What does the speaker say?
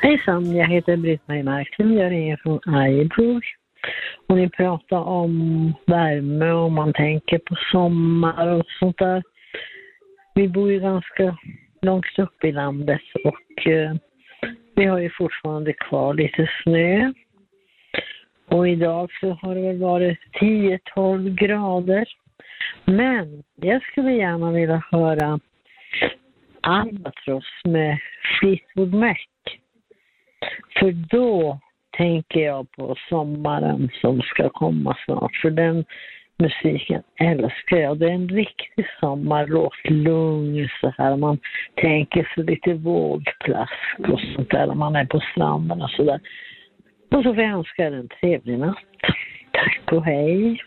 Hejsan, jag heter Britt-Marie Marklund, jag ringer från Arjeplog. Och ni pratar om värme och man tänker på sommar och sånt där. Vi bor ju ganska långt upp i landet och vi har ju fortfarande kvar lite snö. Och idag så har det väl varit 10-12 grader. Men jag skulle gärna vilja höra Albatross med Fleetwood Mac. För då tänker jag på sommaren som ska komma snart. För den musiken älskar jag. Det är en riktig sommarlåt, lugn så här. Man tänker sig lite vågplask och sånt där. Man är på stranden och sådär. Och så får jag önska er en trevlig natt. Tack och hej.